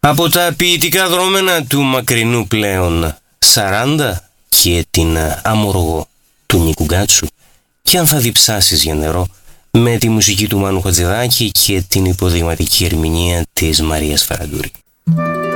Από τα ποιητικά δρόμενα του μακρινού πλέον 40 και την Αμοργό του Νίκου Γκάτσου, και αν θα διψάσεις για νερό, με τη μουσική του Μάνου Χατζηδάκη και την υποδειγματική ερμηνεία της Μαρίας Φαραντούρη.